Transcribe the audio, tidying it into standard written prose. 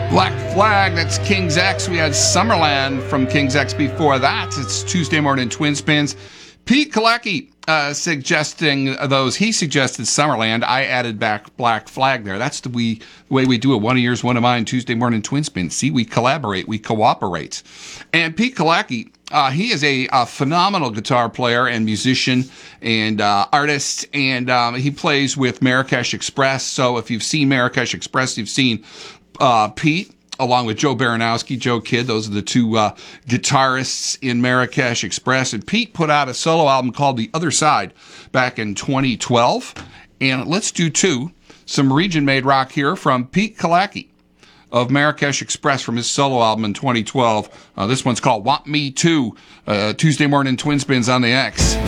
Black Flag, that's King's X. We had Summerland from King's X before that. It's Tuesday Morning Twin Spins. Pete Kalecki suggesting those. He suggested Summerland. I added back Black Flag there. That's the way we do it. One of yours, one of mine, Tuesday Morning Twin Spins. See, we collaborate, we cooperate. And Pete Kalecki, he is a phenomenal guitar player and musician and artist, and he plays with Marrakesh Express. So if you've seen Marrakesh Express, you've seen Pete, along with Joe Baranowski, Joe Kidd. Those are the two guitarists in Marrakesh Express. And Pete put out a solo album called The Other Side back in 2012. And let's do some region-made rock here from Pete Kalecki of Marrakesh Express from his solo album in 2012. This one's called Want Me To. Tuesday Morning Twin Spins on the X.